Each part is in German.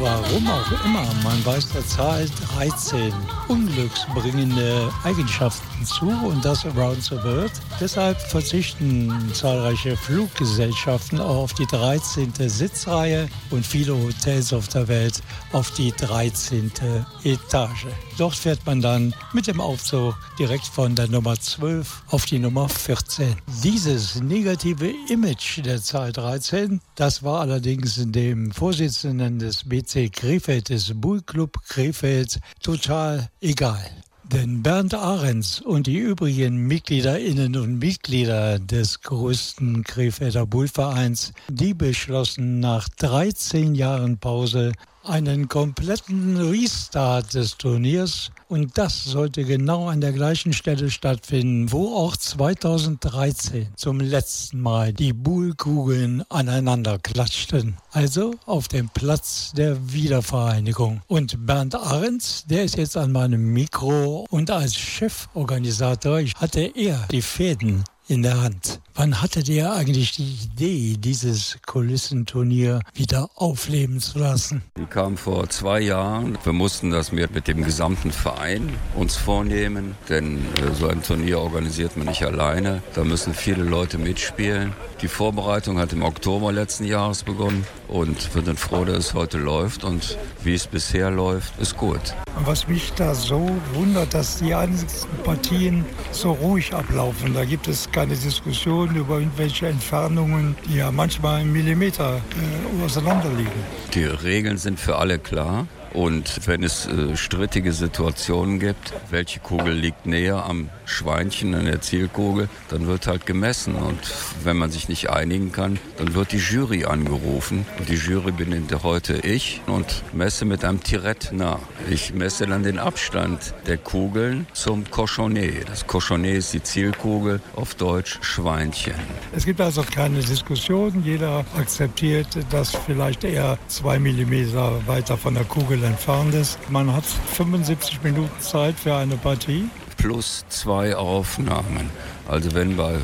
Warum auch immer, man weist der Zahl 13 unglücksbringende Eigenschaften zu und das around the world. Deshalb verzichten zahlreiche Fluggesellschaften auch auf die 13. Sitzreihe und viele Hotels auf der Welt auf die 13. Etage. Dort fährt man dann mit dem Aufzug direkt von der Nummer 12 auf die Nummer 14. Dieses negative Image der Zahl 13, das war allerdings dem Vorsitzenden des BC Krefeld, des Bullclub Krefeld, total egal. Denn Bernd Ahrens und die übrigen Mitgliederinnen und Mitglieder des größten Krefelder Bullvereins, die beschlossen nach 13 Jahren Pause einen kompletten Restart des Turniers. Und das sollte genau an der gleichen Stelle stattfinden, wo auch 2013 zum letzten Mal die Bullkugeln aneinander klatschten. Also auf dem Platz der Wiedervereinigung. Und Bernd Ahrens, der ist jetzt an meinem Mikro und als Cheforganisator hatte er die Fäden in der Hand. Wann hattet ihr eigentlich die Idee, dieses Kulissenturnier wieder aufleben zu lassen? Die kam vor 2 Jahren. Wir mussten das mit dem gesamten Verein uns vornehmen, denn so ein Turnier organisiert man nicht alleine. Da müssen viele Leute mitspielen. Die Vorbereitung hat im Oktober letzten Jahres begonnen und wir sind froh, dass es heute läuft und wie es bisher läuft, ist gut. Was mich da so wundert, dass die einzelnen Partien so ruhig ablaufen. Da gibt es keine Diskussion über irgendwelche Entfernungen, die ja manchmal einen Millimeter auseinander liegen. Die Regeln sind für alle klar. Und wenn es strittige Situationen gibt, welche Kugel liegt näher am Schweinchen, an der Zielkugel, dann wird halt gemessen. Und wenn man sich nicht einigen kann, dann wird die Jury angerufen. Und die Jury bin heute ich und messe mit einem Tirett nach. Ich messe dann den Abstand der Kugeln zum Cochonnet. Das Cochonnet ist die Zielkugel, auf Deutsch Schweinchen. Es gibt also keine Diskussion. Jeder akzeptiert, dass vielleicht eher 2 Millimeter weiter von der Kugel entfernt ist. Man hat 75 Minuten Zeit für eine Partie. Plus 2 Aufnahmen. Also wenn bei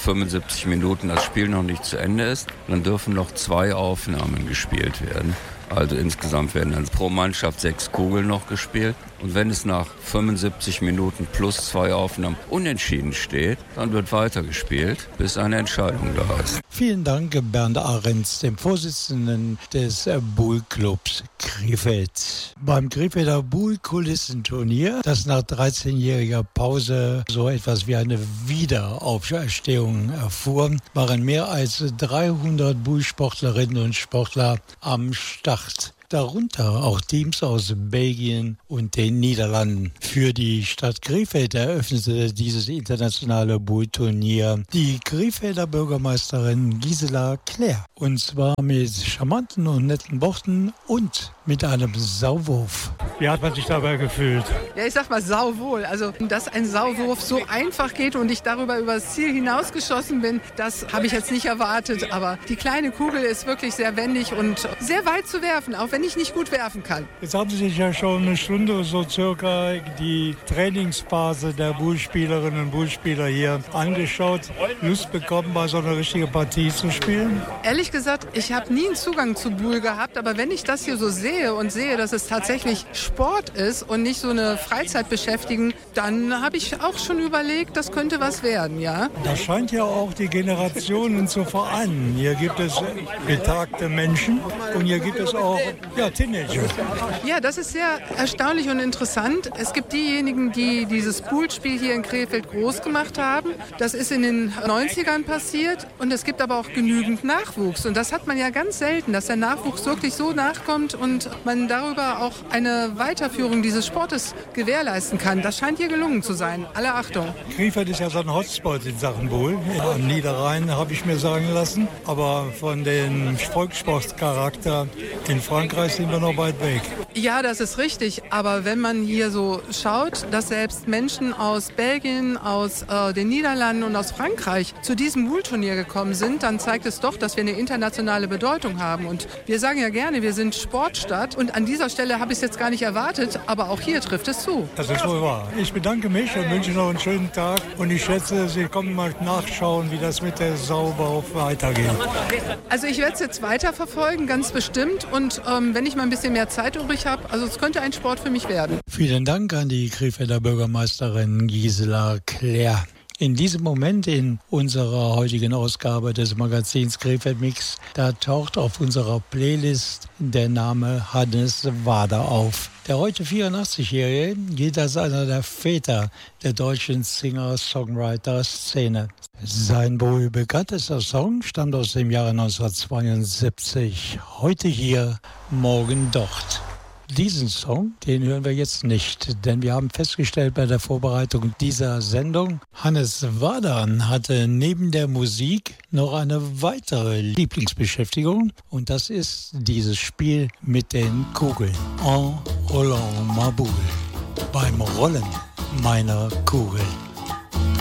75 Minuten das Spiel noch nicht zu Ende ist, dann dürfen noch 2 Aufnahmen gespielt werden. Also insgesamt werden dann pro Mannschaft 6 Kugeln noch gespielt. Und wenn es nach 75 Minuten plus 2 Aufnahmen unentschieden steht, dann wird weitergespielt, bis eine Entscheidung da ist. Vielen Dank, Bernd Ahrens, dem Vorsitzenden des Bullclubs Krefeld. Beim Krefelder Bull-Kulissenturnier, das nach 13-jähriger Pause so etwas wie eine Wiederauferstehung erfuhr, waren mehr als 300 Bullsportlerinnen und Sportler am Start. Darunter auch Teams aus Belgien und den Niederlanden. Für die Stadt Krefeld eröffnete dieses internationale Bullturnier die Krefelder Bürgermeisterin Gisela Claire. Und zwar mit charmanten und netten Worten und mit einem Sauwurf. Wie hat man sich dabei gefühlt? Ja, ich sag mal sauwohl. Also, dass ein Sauwurf so einfach geht und ich darüber übers Ziel hinausgeschossen bin, das habe ich jetzt nicht erwartet. Aber die kleine Kugel ist wirklich sehr wendig und sehr weit zu werfen, auch wenn ich nicht gut werfen kann. Jetzt haben Sie sich ja schon eine Stunde so circa die Trainingsphase der Bullspielerinnen und Bullspieler hier angeschaut. Lust bekommen, mal so eine richtige Partie zu spielen? Ehrlich gesagt, ich habe nie einen Zugang zu Bull gehabt, aber wenn ich das hier so sehe und sehe, dass es tatsächlich Sport ist und nicht so eine Freizeitbeschäftigung, dann habe ich auch schon überlegt, das könnte was werden, ja. Das scheint ja auch die Generationen zu vereinen. Hier gibt es betagte Menschen und hier gibt es auch Teenager. Ja, das ist sehr erstaunlich und interessant. Es gibt diejenigen, die dieses Poolspiel hier in Krefeld groß gemacht haben. Das ist in den 90ern passiert und es gibt aber auch genügend Nachwuchs. Und das hat man ja ganz selten, dass der Nachwuchs wirklich so nachkommt und man darüber auch eine Weiterführung dieses Sportes gewährleisten kann. Das scheint hier gelungen zu sein. Alle Achtung. Krefeld ist ja so ein Hotspot in Sachen Bull. Am Niederrhein habe ich mir sagen lassen. Aber von dem Volkssportcharakter in Frankreich sind wir noch weit weg. Ja, das ist richtig. Aber wenn man hier so schaut, dass selbst Menschen aus Belgien, aus den Niederlanden und aus Frankreich zu diesem Bullturnier gekommen sind, dann zeigt es doch, dass wir eine internationale Bedeutung haben. Und wir sagen ja gerne, wir sind Sportstadt. Und an dieser Stelle habe ich es jetzt gar nicht erwartet, aber auch hier trifft es zu. Das ist wohl wahr. Ich bedanke mich und wünsche noch einen schönen Tag. Und ich schätze, Sie kommen mal nachschauen, wie das mit der Sauwurf weitergeht. Also ich werde es jetzt weiterverfolgen, ganz bestimmt. Und wenn ich mal ein bisschen mehr Zeit übrig habe, also es könnte ein Sport für mich werden. Vielen Dank an die Krefelder Bürgermeisterin Gisela Klär. In diesem Moment in unserer heutigen Ausgabe des Magazins Krefeld Mix, da taucht auf unserer Playlist der Name Hannes Wader auf. Der heute 84-Jährige gilt als einer der Väter der deutschen Singer-Songwriter-Szene. Sein wohl bekanntester Song stammt aus dem Jahre 1972. Heute hier, morgen dort. Diesen Song, den hören wir jetzt nicht, denn wir haben festgestellt bei der Vorbereitung dieser Sendung, Hannes Wader hatte neben der Musik noch eine weitere Lieblingsbeschäftigung und das ist dieses Spiel mit den Kugeln. En roulant ma boule, beim Rollen meiner Kugel.